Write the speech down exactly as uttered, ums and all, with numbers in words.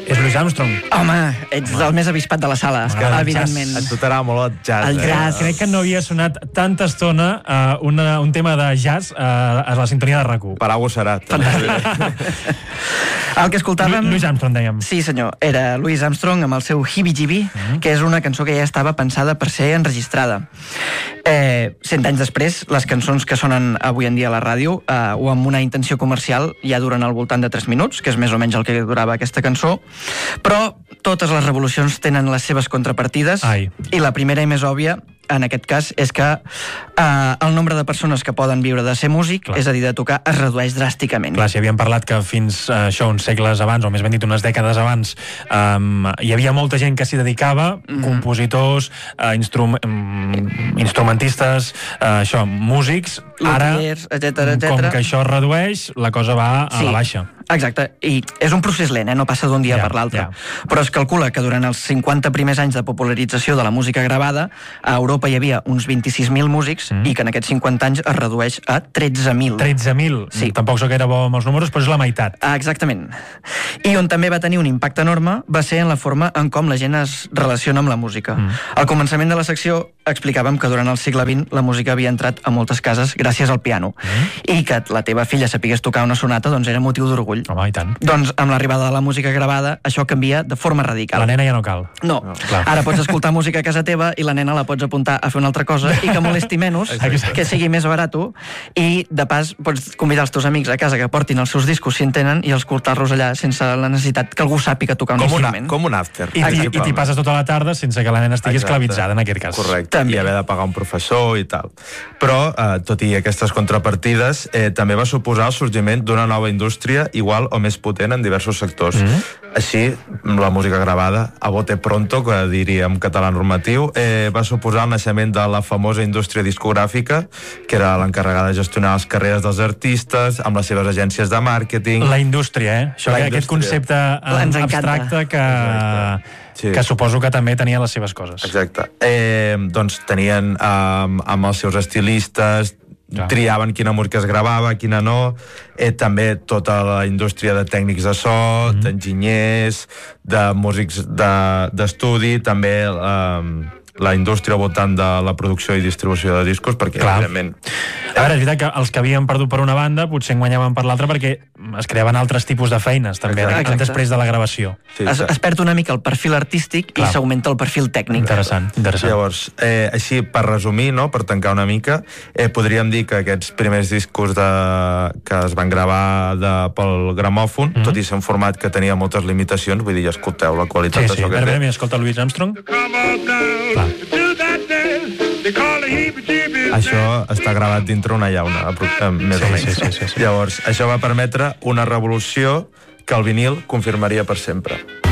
És Louis Armstrong. Home, ets el més avispat de la sala, evidentment. Et tocarà molt el jazz. El jazz. Crec que no havia sonat tanta estona uh, una, un tema de jazz uh, a la sintonia de RAC u. Per alguna serà. El que escoltàvem... Louis Armstrong, dèiem. Sí, senyor. Era Louis Armstrong amb el seu Hibby Jibby, mm. que és una cançó que ja estava pensada per ser enregistrada. Eh, cent anys després, les cançons que sonen avui en dia a la ràdio, eh, o amb una intenció comercial, ja duren al voltant de tres minuts, que és més o menys el que durava aquesta cançó, però totes les revolucions tenen les seves contrapartides. Ai. I la primera i més òbvia, en aquest cas, és que eh, el nombre de persones que poden viure de ser músic, clar, és a dir, de tocar, es redueix dràsticament. Clar, si havíem parlat que fins uh, això, uns segles abans, o més ben dit, unes dècades abans, um, hi havia molta gent que s'hi dedicava, mm-hmm. compositors, uh, instrum um, instrumentistes, uh, això, músics. Ara, etcètera, etcètera. Com que això es redueix, la cosa va a sí, la baixa. Exacte, i és un procés lent, eh? No passa d'un dia ja, per l'altre. Ja. Però es calcula que durant els cinquanta primers anys de popularització de la música gravada, a Europa hi havia uns vint-i-sis mil músics, mm. i que en aquests cinquanta anys es redueix a tretze mil. tretze mil? Sí. Tampoc sóc gaire bo amb els números, però és la meitat. Ah, exactament. I on també va tenir un impacte enorme va ser en la forma en com la gent es relaciona amb la música. Mm. Al començament de la secció explicàvem que durant el segle vint la música havia entrat a moltes cases gràcies al piano, mm. i que la teva filla sapigués tocar una sonata doncs era motiu d'orgull. Home, i tant. Doncs amb l'arribada de la música gravada això canvia de forma radical. La nena ja no cal. No, no. Ara pots escoltar música a casa teva i la nena la pots apuntar a fer una altra cosa i que molesti menys, que sigui més barato, i de pas pots convidar els teus amics a casa que portin els seus discos si en tenen i escoltar-los allà sense la necessitat que algú sàpiga tocar un com instrument. Una, com un after. I t'hi passes tota la tarda sense que la nena estigui Exacte. esclavitzada en aquest cas. Correcte, també. i haver de pagar un professor i tal. Però, eh, tot i aquestes contrapartides, eh, també va suposar el sorgiment d'una nova indústria igual o més potent en diversos sectors. Mm-hmm. Així, la música gravada, a bote pronto, que diria en català normatiu, eh, va suposar el naixement de la famosa indústria discogràfica, que era l'encarregada de gestionar les carreres dels artistes, amb les seves agències de màrqueting. La indústria, eh? Això, La aquest indústria. concepte eh, abstracte que, sí. que suposo que també tenia les seves coses. Exacte. Eh, doncs tenien eh, amb els seus estilistes, clar, triaven quina música es gravava, quina no, eh, també tota la indústria de tècnics de so, mm-hmm. d'enginyers, de músics d'estudi, de, també eh, la indústria al voltant de la producció i distribució de discos, perquè clar, evidentment... A veure, és veritat que els que havien perdut per una banda potser en guanyaven per l'altra perquè es creaven altres tipus de feines també, exacte, després de la gravació. Sí, es, es perd una mica el perfil artístic, clar, i s'augmenta el perfil tècnic. Interessant, interessant. Llavors, eh, així per resumir, no, per tancar una mica, eh, podríem dir que aquests primers discos de, que es van gravar de, pel gramòfon, mm-hmm. tot i ser un format que tenia moltes limitacions, vull dir, escolteu la qualitat sí, sí. d'això que bé, té. bé, escolta Louis Armstrong. Clar. Això està gravat dintre una llauna, més sí, o menys. Sí, sí, sí, sí. Llavors, això va permetre una revolució que el vinil confirmaria per sempre.